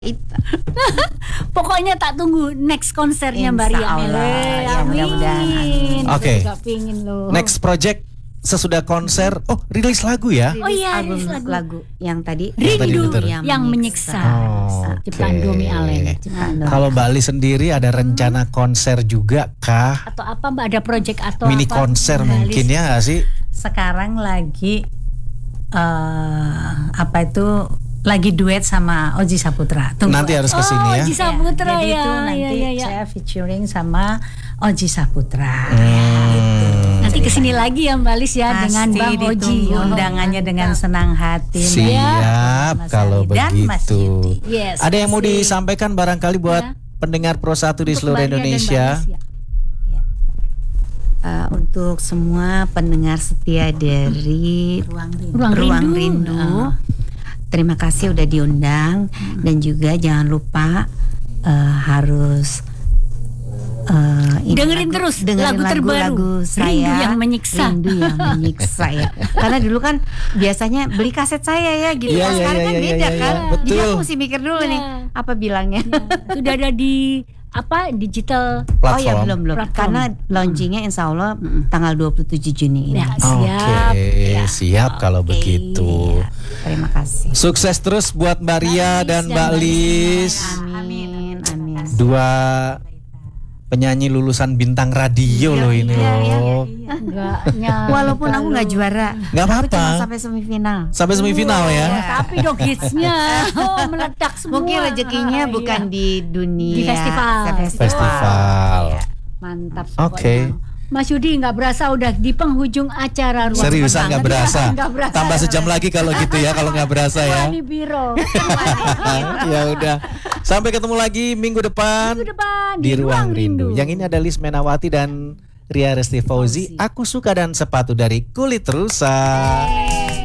Itu. Pokoknya tak tunggu next konsernya Mbak Ria. Insya Allah, ya, Amin. mudah-mudahan. Amin. Oke. Juga pingin loh. Next project sesudah konser, rilis lagu ya? Oh iya, album rilis lagu yang tadi Rindu betul. yang menyiksa. Oke. Ciptaan Domi Allen. Kalau Mbak Ali sendiri ada rencana konser juga kah? Atau apa Mbak, ada project atau Mini apa? konser Mbak mungkin Alis? ya nggak sih? Sekarang lagi lagi duet sama Oji Saputra. Tunggu Nanti harus kesini ya. Oji Saputra Jadi ya. itu nanti Ya. saya featuring sama Oji Saputra. Nanti kesini lagi ya Mbak Alis ya, dengan Bang Oji. ditunggu undangannya dengan senang hati. Siap Mas kalau Ali dan Mas begitu. Yudi. Yes. Ada yang mau kasih. disampaikan barangkali buat Ya. pendengar Pro 1 di Untuk seluruh Mbak Ria dan Mbak Indonesia? Alis ya. untuk semua pendengar setia dari Ruang Rindu. Terima kasih udah diundang dan juga jangan lupa harus Dengerin terus lagu terbaru, lagu saya Rindu yang Menyiksa. Rindu yang Menyiksa ya. Karena dulu kan biasanya beli kaset saya ya gitu. Iya, Kalau iya, sekarang kan iya, beda iya, kan. iya, Jadi betul. aku mesti mikir dulu nih apa bilangnya. Sudah ada di digital. Oh ya Platform. belum Platform. karena launchingnya insya Allah tanggal 27 Juni ini. Ya, siap. Oke, siap kalau Oke, begitu. iya. Terima kasih. Sukses terus buat Mbak Ria dan Mbak Lis. Amin. Dua penyanyi lulusan bintang radio loh ini loh. Enggaknya. Walaupun aku nggak juara, Nggak aku apa-apa. cuma sampai semifinal. Sampai semifinal ya. Tapi dong hitsnya meledak semua. Mungkin rezekinya Iya. bukan di dunia Di festival. Festival. Iya. Mantap. Oke. pokoknya. Mas Yudi nggak berasa udah di penghujung acara Ruang Seriusan Pemenang. nggak berasa. Nggak berasa. Tambah sejam lagi kalau gitu ya, kalau nggak berasa ya. Wani Biro. Ya udah. Sampai ketemu lagi minggu depan, Minggu depan di Ruang Rindu. Yang ini ada Lis Menawati dan Ria Resti Fauzi. Aku Suka dan Sepatu dari Kulit Rusa.